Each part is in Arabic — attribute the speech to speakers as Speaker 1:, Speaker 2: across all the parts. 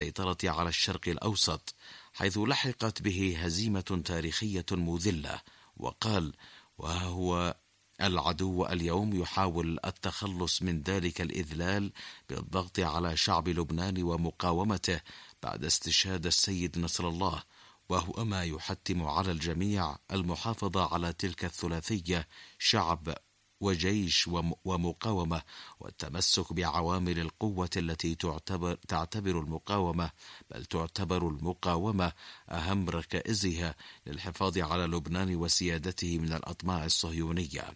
Speaker 1: السيطرة على الشرق الأوسط، حيث لحقت به هزيمة تاريخية مذلة. وقال: وها هو العدو اليوم يحاول التخلص من ذلك الإذلال بالضغط على شعب لبنان ومقاومته بعد استشهاد السيد نصر الله، وهو ما يحتم على الجميع المحافظة على تلك الثلاثية: شعب وجيش ومقاومة، والتمسك بعوامل القوة التي تعتبر المقاومة أهم ركائزها للحفاظ على لبنان وسيادته من الأطماع الصهيونية.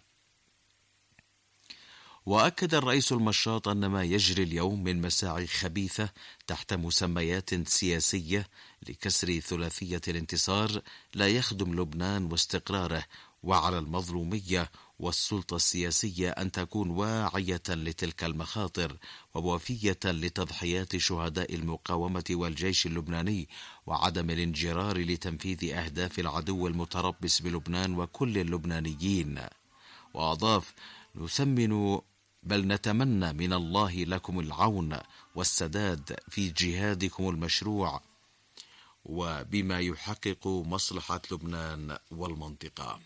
Speaker 1: وأكد الرئيس المشاط أن ما يجري اليوم من مساعي خبيثة تحت مسميات سياسية لكسر ثلاثية الانتصار لا يخدم لبنان واستقراره، وعلى المظلومية والسلطة السياسية أن تكون واعية لتلك المخاطر ووفية لتضحيات شهداء المقاومة والجيش اللبناني، وعدم الانجرار لتنفيذ أهداف العدو المتربص بلبنان وكل اللبنانيين. وأضاف: نثمن بل نتمنى من الله لكم العون والسداد في جهادكم المشروع وبما يحقق مصلحة لبنان والمنطقة.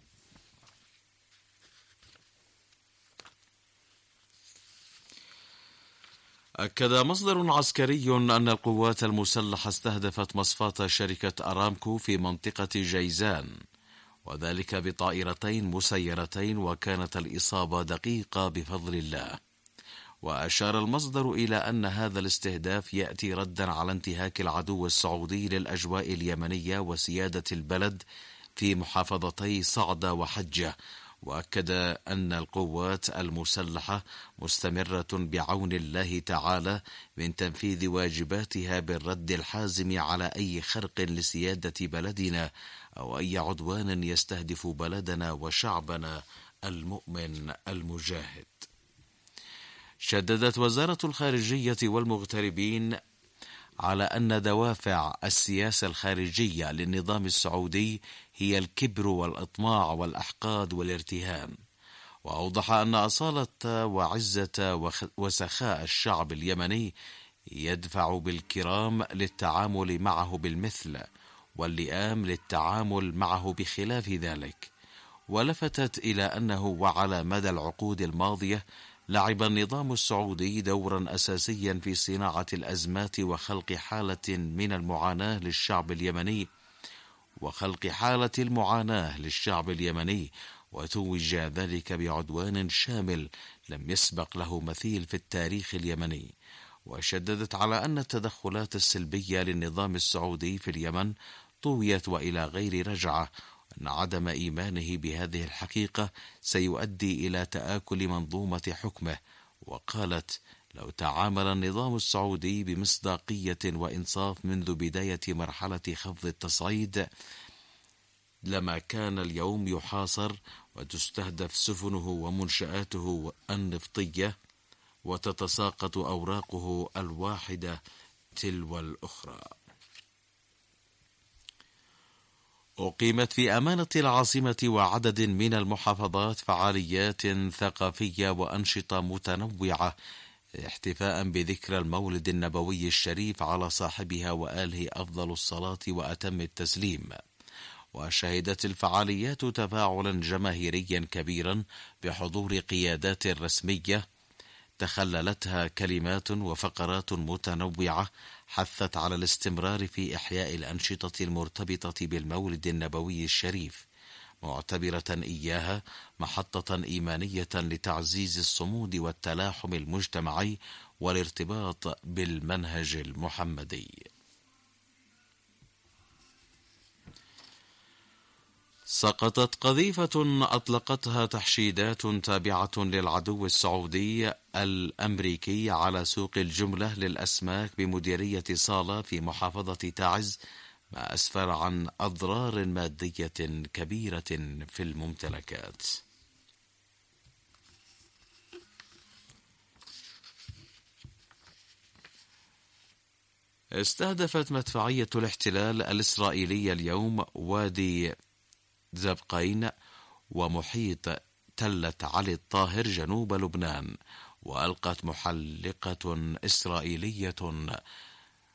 Speaker 1: أكد مصدر عسكري أن القوات المسلحة استهدفت مصفاة شركة أرامكو في منطقة جيزان، وذلك بطائرتين مسيرتين، وكانت الإصابة دقيقة بفضل الله. وأشار المصدر إلى أن هذا الاستهداف يأتي ردا على انتهاك العدو السعودي للأجواء اليمنية وسيادة البلد في محافظتي صعدة وحجة. وأكد أن القوات المسلحة مستمرة بعون الله تعالى من تنفيذ واجباتها بالرد الحازم على أي خرق لسيادة بلدنا أو أي عدوان يستهدف بلدنا وشعبنا المؤمن المجاهد. شددت وزارة الخارجية والمغتربين على أن دوافع السياسة الخارجية للنظام السعودي هي الكبر والإطماع والأحقاد والارتهان. وأوضح أن أصالة وعزة وسخاء الشعب اليمني يدفع بالكرام للتعامل معه بالمثل، واللئام للتعامل معه بخلاف ذلك. ولفتت إلى أنه وعلى مدى العقود الماضية لعب النظام السعودي دورا أساسيا في صناعة الأزمات وخلق حالة المعاناة للشعب اليمني وتوج ذلك بعدوان شامل لم يسبق له مثيل في التاريخ اليمني. وشددت على أن التدخلات السلبية للنظام السعودي في اليمن طويت وإلى غير رجعة، أن عدم إيمانه بهذه الحقيقة سيؤدي إلى تآكل منظومة حكمه. وقالت: لو تعامل النظام السعودي بمصداقية وإنصاف منذ بداية مرحلة خفض التصعيد لما كان اليوم يحاصر وتستهدف سفنه ومنشآته النفطية وتتساقط أوراقه الواحدة تلو الأخرى. أقيمت في أمانة العاصمة وعدد من المحافظات فعاليات ثقافية وأنشطة متنوعة احتفاء بذكرى المولد النبوي الشريف على صاحبها وآله أفضل الصلاة وأتم التسليم. وشهدت الفعاليات تفاعلا جماهيريا كبيرا بحضور قيادات رسمية تخللتها كلمات وفقرات متنوعة حثت على الاستمرار في إحياء الأنشطة المرتبطة بالمولد النبوي الشريف، معتبرة إياها محطة إيمانية لتعزيز الصمود والتلاحم المجتمعي والارتباط بالمنهج المحمدي. سقطت قذيفة أطلقتها تحشيدات تابعة للعدو السعودي الأمريكي على سوق الجملة للأسماك بمديرية صالة في محافظة تعز، ما أسفر عن أضرار مادية كبيرة في الممتلكات. استهدفت مدفعية الاحتلال الإسرائيلي اليوم وادي زبقين ومحيط تلة علي الطاهر جنوب لبنان، وألقت محلقة إسرائيلية